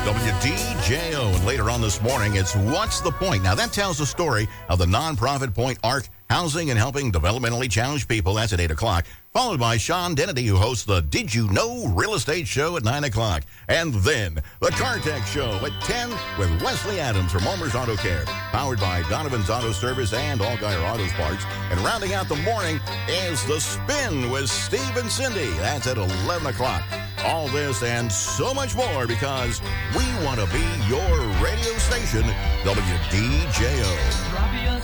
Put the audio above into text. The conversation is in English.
WDJO. And later on this morning, it's What's the Point? Now, that tells the story of the nonprofit Point Arc, housing and helping developmentally challenged people. That's at 8 o'clock. Followed by Sean Dennedy, who hosts the Did You Know Real Estate Show at 9 o'clock. And then the Car Tech Show at 10 with Leslie Adams from Homer's Auto Care. Powered by Donovan's Auto Service and Allgaier Auto Parts. And rounding out the morning is The Spin with Steve and Cindy. That's at 11 o'clock. All this and so much more because we want to be your radio station, WDJO.